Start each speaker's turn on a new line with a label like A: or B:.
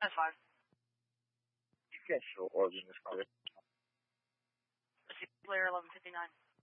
A: That's fine.
B: You can show ordering this car.
A: Let's see, player 1159.